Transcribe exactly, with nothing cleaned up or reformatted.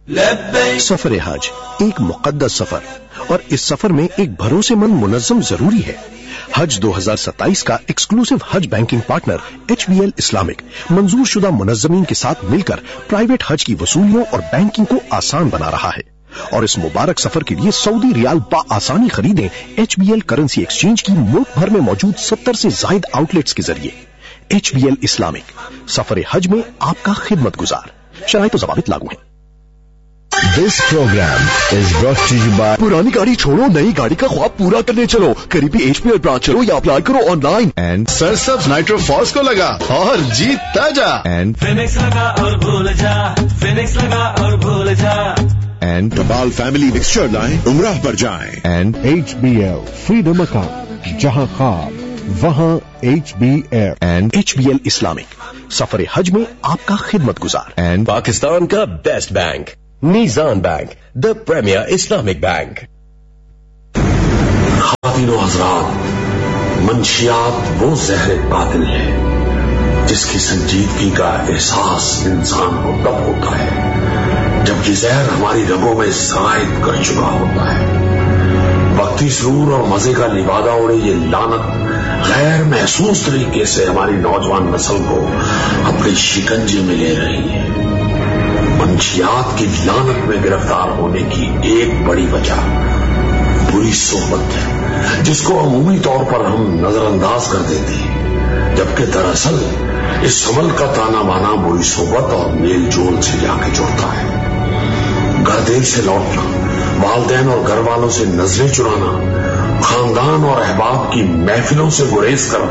سفر حج ایک مقدس سفر، اور اس سفر میں ایک بھروسے مند منظم ضروری ہے۔ حج دو ہزار ستائیس کا exclusive Hajj banking partner H be L Islamic منظور شدہ منظمین کے ساتھ مل کر پرائیویٹ حج کی وصولیوں اور بینکنگ کو آسان بنا رہا ہے، اور اس مبارک سفر کے لیے سعودی ریال با آسانی خریدیں H be L currency exchange کی ملک بھر میں موجود ستر سے زائد آؤٹ لیٹس کے ذریعے۔ ایچ بی ایل اسلامک، سفر حج میں آپ کا خدمت گزار، شرائط و ضوابط لاگو ہیں۔ This program is brought to you by پرانی گاڑی چھوڑو، نئی گاڑی کا خواب پورا کرنے چلو، قریبی ایچ پی ایل برانچ چلو یا اپلائی کرو آن لائن۔ and سرسبز نائٹرو فالس کو لگا اور جیتتا جا، and فینکس لگا اور بھول جا، فینکس لگا اور بھول جا، and کبال فیملی مکسچر لائیں، عمرہ پر جائیں۔ and H be L freedom account, جہاں خواب وہاں H be L and H be L Islamic, سفر حج میں آپ کا خدمت گزار۔ and پاکستان کا بیسٹ بینک میزان بینک، دا پریمیئر اسلامک بینک۔ خواتین و حضرات، منشیات وہ زہر قاتل ہے جس کی سنجیدگی کا احساس انسان کو تب ہوتا ہے جب یہ زہر ہماری رگوں میں سرایت کر چکا ہوتا ہے۔ وقتی سرور اور مزے کا لبادہ اوڑے یہ لعنت غیر محسوس طریقے سے ہماری نوجوان نسل کو اپنے شکنجے میں لے رہی ہے۔ منشیات کی لعنت میں گرفتار ہونے کی ایک بڑی وجہ بری صحبت ہے، جس کو عمومی طور پر ہم نظر انداز کر دیتے ہیں، جبکہ دراصل اس عمل کا تانا بانا بری صحبت اور میل جول سے جا کے جڑتا ہے۔ گھر دیر سے لوٹنا، والدین اور گھر والوں سے نظریں چرانا، خاندان اور احباب کی محفلوں سے گریز کرنا،